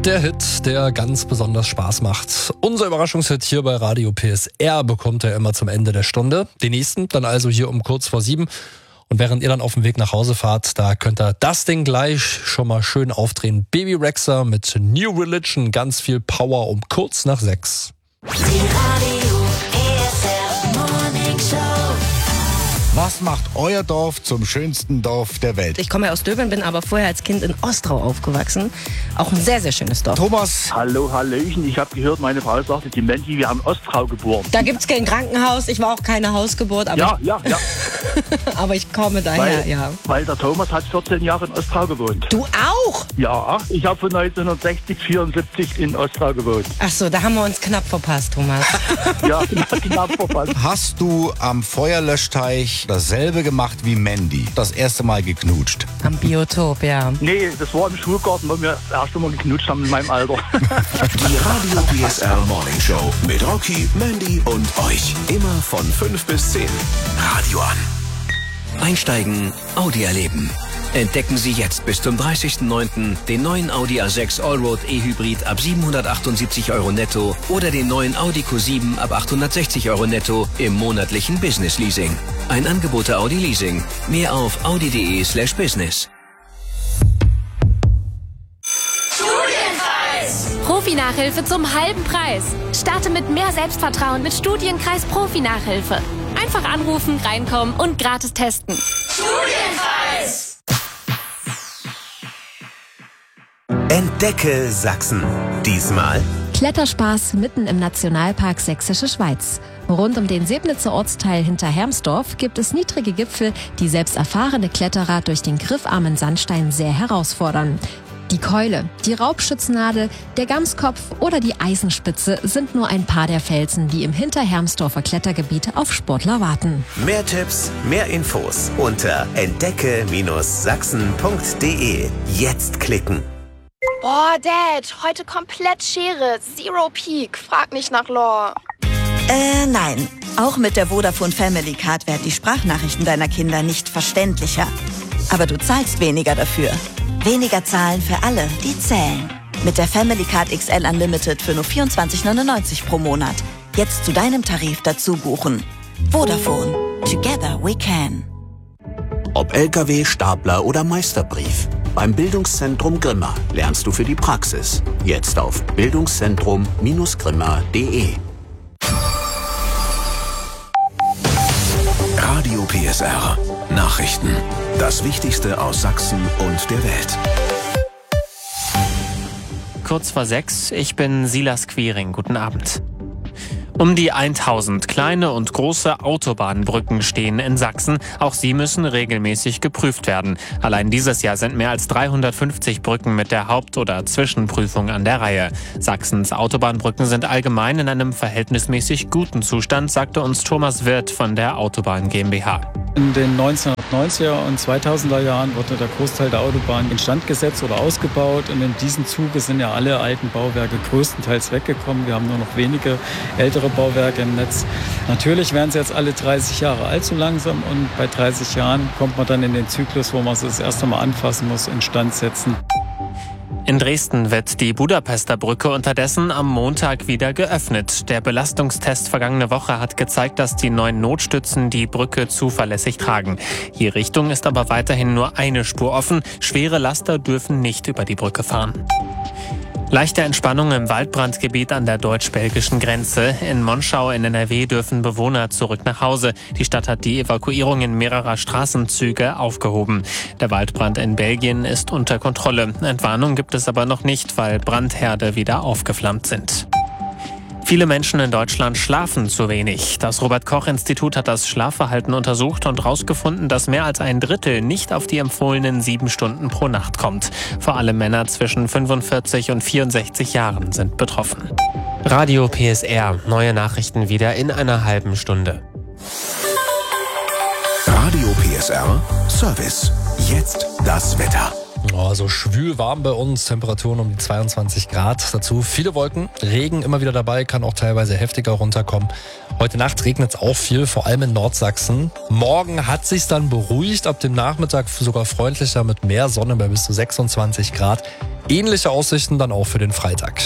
Der Hit, der ganz besonders Spaß macht. Unser Überraschungshit hier bei Radio PSR bekommt er immer zum Ende der Stunde. Den nächsten dann also hier um kurz vor 7. Und während ihr dann auf dem Weg nach Hause fahrt, da könnt ihr das Ding gleich schon mal schön aufdrehen. Baby Rexha mit New Religion, ganz viel Power um kurz nach 6. Die Radio PSR Morning Show. Was macht euer Dorf zum schönsten Dorf der Welt? Ich komme ja aus Döbeln, bin aber vorher als Kind in Ostrau aufgewachsen. Auch ein sehr, sehr schönes Dorf. Thomas. Hallo, Hallöchen. Ich habe gehört, meine Frau sagte, die Menti, wir haben Ostrau geboren. Da gibt's kein Krankenhaus. Ich war auch keine Hausgeburt. Aber Ja. aber ich komme daher, ja. Weil der Thomas hat 14 Jahre in Ostrau gewohnt. Du auch? Ja, ich habe von 1960 74 in Ostrau gewohnt. Ach so, da haben wir uns knapp verpasst, Thomas. Ja, knapp verpasst. Hast du am Feuerlöschteich dasselbe gemacht wie Mandy? Das erste Mal geknutscht? Am Biotop, ja. Nee, das war im Schulgarten, wo wir das erste Mal geknutscht haben in meinem Alter. Die Radio PSR Morning Show mit Rocky, Mandy und euch. Immer von 5 bis 10. Radio an. Einsteigen, Audi erleben. Entdecken Sie jetzt bis zum 30.09. den neuen Audi A6 Allroad E-Hybrid ab 778 € netto oder den neuen Audi Q7 ab 860 € netto im monatlichen Business Leasing. Ein Angebot der Audi Leasing. Mehr auf audi.de/business. Profi-Nachhilfe zum halben Preis. Starte mit mehr Selbstvertrauen mit Studienkreis Profi-Nachhilfe. Einfach anrufen, reinkommen und gratis testen. Studienkreis. Entdecke Sachsen. Diesmal Kletterspaß mitten im Nationalpark Sächsische Schweiz. Rund um den Sebnitzer Ortsteil hinter Hermsdorf gibt es niedrige Gipfel, die selbst erfahrene Kletterer durch den griffarmen Sandstein sehr herausfordern. Die Keule, die Raubschützennadel, der Gamskopf oder die Eisenspitze sind nur ein paar der Felsen, die im Hinterhermsdorfer Klettergebiet auf Sportler warten. mehr Tipps, mehr Infos unter entdecke-sachsen.de. Jetzt klicken. Boah, Dad, heute komplett Schere. Zero Peak. Frag nicht nach Lore. Nein. Auch mit der Vodafone Family Card werden die Sprachnachrichten deiner Kinder nicht verständlicher. Aber du zahlst weniger dafür. Weniger zahlen für alle, die zählen. Mit der Family Card XL Unlimited für nur 24,99 pro Monat. Jetzt zu deinem Tarif dazu buchen. Vodafone. Together we can. Ob LKW, Stapler oder Meisterbrief. Beim Bildungszentrum Grimma lernst du für die Praxis. Jetzt auf bildungszentrum-grimma.de. Radio PSR. Nachrichten. Das Wichtigste aus Sachsen und der Welt. Kurz vor 6, ich bin Silas Quiring. Guten Abend. Um die 1000 kleine und große Autobahnbrücken stehen in Sachsen. Auch sie müssen regelmäßig geprüft werden. Allein dieses Jahr sind mehr als 350 Brücken mit der Haupt- oder Zwischenprüfung an der Reihe. Sachsens Autobahnbrücken sind allgemein in einem verhältnismäßig guten Zustand, sagte uns Thomas Wirth von der Autobahn GmbH. In den 1990er und 2000er Jahren wurde der Großteil der Autobahn instand gesetzt oder ausgebaut. Und in diesem Zuge sind ja alle alten Bauwerke größtenteils weggekommen. Wir haben nur noch wenige ältere Bauwerke im Netz. Natürlich werden sie jetzt alle 30 Jahre alt so langsam. Und bei 30 Jahren kommt man dann in den Zyklus, wo man es das erste Mal anfassen muss, instand setzen. In Dresden wird die Budapester Brücke unterdessen am Montag wieder geöffnet. Der Belastungstest vergangene Woche hat gezeigt, dass die neuen Notstützen die Brücke zuverlässig tragen. Je Richtung ist aber weiterhin nur eine Spur offen. Schwere Laster dürfen nicht über die Brücke fahren. Leichte Entspannung im Waldbrandgebiet an der deutsch-belgischen Grenze. In Monschau in NRW dürfen Bewohner zurück nach Hause. Die Stadt hat die Evakuierungen mehrerer Straßenzüge aufgehoben. Der Waldbrand in Belgien ist unter Kontrolle. Entwarnung gibt es aber noch nicht, weil Brandherde wieder aufgeflammt sind. Viele Menschen in Deutschland schlafen zu wenig. Das Robert-Koch-Institut hat das Schlafverhalten untersucht und herausgefunden, dass mehr als ein Drittel nicht auf die empfohlenen 7 Stunden pro Nacht kommt. Vor allem Männer zwischen 45 und 64 Jahren sind betroffen. Radio PSR. Neue Nachrichten wieder in einer halben Stunde. Radio PSR Service. Jetzt das Wetter. Also schwül warm bei uns, Temperaturen um die 22 Grad. Dazu viele Wolken, Regen immer wieder dabei, kann auch teilweise heftiger runterkommen. Heute Nacht regnet es auch viel, vor allem in Nordsachsen. Morgen hat sich's dann beruhigt, ab dem Nachmittag sogar freundlicher mit mehr Sonne bei bis zu 26 Grad. Ähnliche Aussichten dann auch für den Freitag.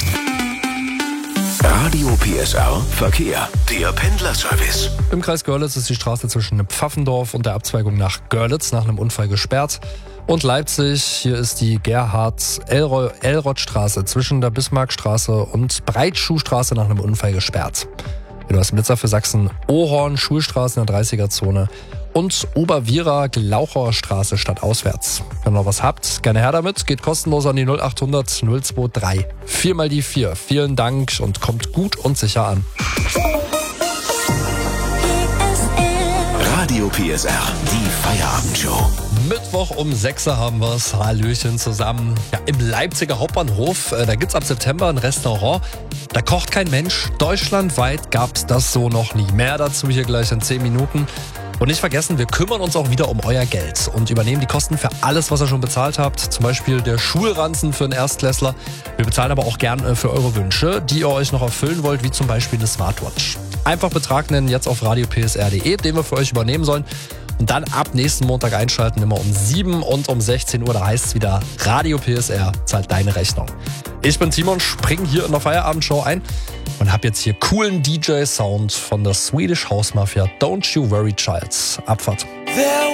Radio PSR Verkehr, der Pendlerservice. Im Kreis Görlitz ist die Straße zwischen Pfaffendorf und der Abzweigung nach Görlitz nach einem Unfall gesperrt. Und Leipzig, hier ist die Gerhard-Elroth-Straße zwischen der Bismarckstraße und Breitschuhstraße nach einem Unfall gesperrt. Du hast Blitzer für Sachsen, Ohorn, Schulstraße in der 30er-Zone und Obervierer-Glaucher Straße stadtauswärts. Wenn ihr noch was habt, gerne her damit. Geht kostenlos an die 0800 023 4 mal die 4. Vielen Dank und kommt gut und sicher an. Radio PSR, die Feierabendshow. Mittwoch um 6 Uhr haben wir's. Hallöchen zusammen. Ja, im Leipziger Hauptbahnhof, da gibt's ab September ein Restaurant. Da kocht kein Mensch. Deutschlandweit gab's das so noch nie. Mehr dazu hier gleich in 10 Minuten. Und nicht vergessen, wir kümmern uns auch wieder um euer Geld und übernehmen die Kosten für alles, was ihr schon bezahlt habt. Zum Beispiel der Schulranzen für einen Erstklässler. Wir bezahlen aber auch gern für eure Wünsche, die ihr euch noch erfüllen wollt, wie zum Beispiel eine Smartwatch. Einfach Betrag nennen jetzt auf radiopsr.de, den wir für euch übernehmen sollen. Und dann ab nächsten Montag einschalten, immer um 7 und um 16 Uhr. Da heißt es wieder, Radio PSR zahlt deine Rechnung. Ich bin Timon, spring hier in der Feierabendshow ein und hab jetzt hier coolen DJ-Sound von der Swedish House Mafia. Don't You Worry Child. Abfahrt.